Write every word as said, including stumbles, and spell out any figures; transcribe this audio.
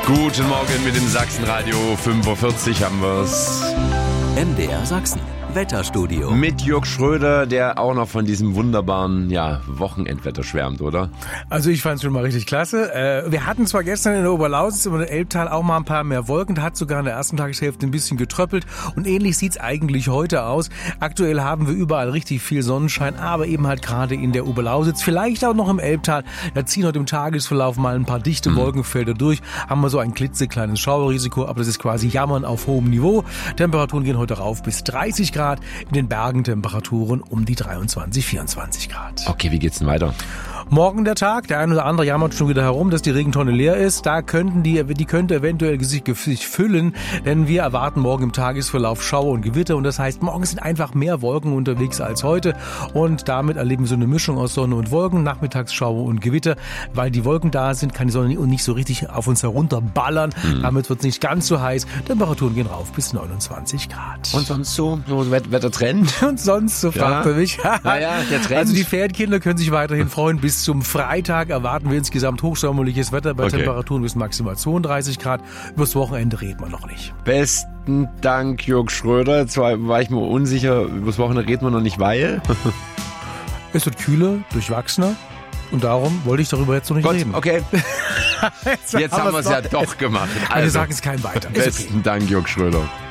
Guten Morgen mit dem Sachsenradio. fünf Uhr vierzig haben wir's. M D R Sachsen. Wetterstudio. Mit Jörg Schröder, der auch noch von diesem wunderbaren ja, Wochenendwetter schwärmt, oder? Also ich fand es schon mal richtig klasse. Äh, wir hatten zwar gestern in der Oberlausitz und im Elbtal auch mal ein paar mehr Wolken, da hat sogar in der ersten Tageshälfte ein bisschen getröppelt und ähnlich sieht's eigentlich heute aus. Aktuell haben wir überall richtig viel Sonnenschein, aber eben halt gerade in der Oberlausitz, vielleicht auch noch im Elbtal. Da ziehen heute im Tagesverlauf mal ein paar dichte mhm. Wolkenfelder durch, haben wir so ein klitzekleines Schauerrisiko, aber das ist quasi Jammern auf hohem Niveau. Temperaturen gehen heute rauf bis dreißig Grad. In den Bergen Temperaturen um die dreiundzwanzig, vierundzwanzig Grad. Okay, wie geht's denn weiter? Morgen der Tag, der ein oder andere jammert schon wieder herum, dass die Regentonne leer ist. Da könnten die, die könnte eventuell sich, sich füllen, denn wir erwarten morgen im Tagesverlauf Schauer und Gewitter und das heißt, morgen sind einfach mehr Wolken unterwegs als heute und damit erleben wir so eine Mischung aus Sonne und Wolken, nachmittags Schauer und Gewitter. Weil die Wolken da sind, kann die Sonne nicht so richtig auf uns herunterballern. Mhm. Damit wird es nicht ganz so heiß. Temperaturen gehen rauf bis neunundzwanzig Grad. Und sonst so, so Wettertrend? Und sonst so, fragt ja. er mich. Naja, der Trend. Also die Pferdkinder können sich weiterhin freuen. Bis zum Freitag erwarten wir insgesamt hochsommerliches Wetter bei okay. Temperaturen bis maximal zweiunddreißig Grad. Übers Wochenende reden wir noch nicht. Besten Dank, Jörg Schröder. Jetzt war, war ich mir unsicher, übers Wochenende reden wir noch nicht, weil... Es wird kühler, durchwachsener. Und darum wollte ich darüber jetzt noch nicht Gott, reden. Okay. jetzt, jetzt haben wir es ja doch gemacht. Also, wir sagen es keinem weiter. Besten okay. Dank, Jörg Schröder.